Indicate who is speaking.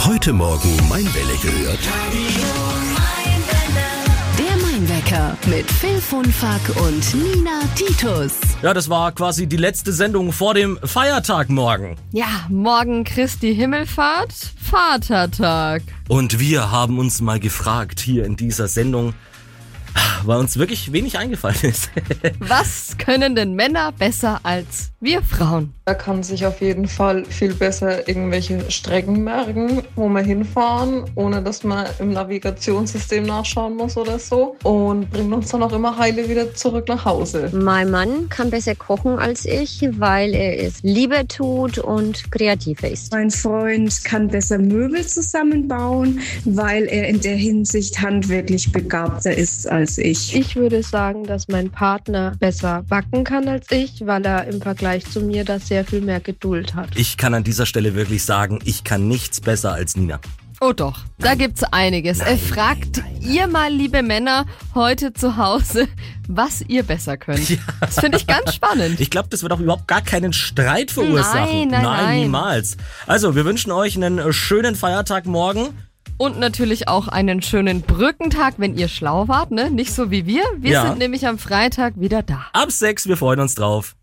Speaker 1: Heute Morgen Mein-Welle gehört.
Speaker 2: Der Main-Wecker mit Phil Funfack und Nina Titus.
Speaker 3: Ja, das war quasi die letzte Sendung vor dem Feiertag morgen.
Speaker 4: Ja, morgen Christi Himmelfahrt, Vatertag.
Speaker 3: Und wir haben uns mal gefragt hier in dieser Sendung, weil uns wirklich wenig eingefallen ist.
Speaker 4: Was können denn Männer besser als wir Frauen?
Speaker 5: Er kann sich auf jeden Fall viel besser irgendwelche Strecken merken, wo wir hinfahren, ohne dass man im Navigationssystem nachschauen muss oder so. Und bringt uns dann auch immer heile wieder zurück nach Hause.
Speaker 6: Mein Mann kann besser kochen als ich, weil er es lieber tut und kreativer ist.
Speaker 7: Mein Freund kann besser Möbel zusammenbauen, weil er in der Hinsicht handwerklich begabter ist als ich.
Speaker 8: Ich würde sagen, dass mein Partner besser backen kann als ich, weil er im Vergleich zu mir da sehr viel mehr Geduld hat.
Speaker 3: Ich kann an dieser Stelle wirklich sagen, ich kann nichts besser als Nina.
Speaker 4: Oh doch, da gibt's einiges. Fragt ihr mal, liebe Männer, heute zu Hause, was ihr besser könnt.
Speaker 3: Ja.
Speaker 4: Das finde ich ganz spannend.
Speaker 3: Ich glaube, das wird auch überhaupt gar keinen Streit verursachen.
Speaker 4: Nein.
Speaker 3: Niemals. Also, wir wünschen euch einen schönen Feiertag morgen.
Speaker 4: Und natürlich auch einen schönen Brückentag, wenn ihr schlau wart, ne? Nicht so wie wir. Wir sind nämlich am Freitag wieder da.
Speaker 3: Ab 6, wir freuen uns drauf.